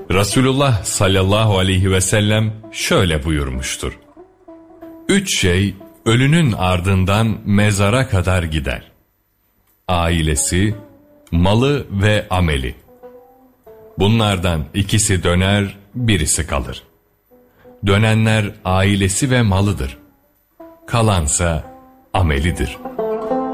Resulullah sallallahu aleyhi ve sellem şöyle buyurmuştur: 3 şey ölünün ardından mezara kadar gider: ailesi, malı ve ameli. Bunlardan ikisi döner, birisi kalır. Dönenler ailesi ve malıdır. Kalansa amelidir.